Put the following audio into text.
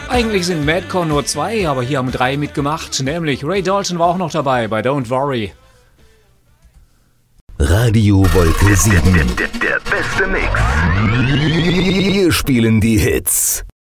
Eigentlich sind Madcore nur 2, aber hier haben 3 mitgemacht, nämlich Ray Dalton war auch noch dabei bei Don't Worry. Radio Wolke 7. Der beste Mix. Wir spielen die Hits.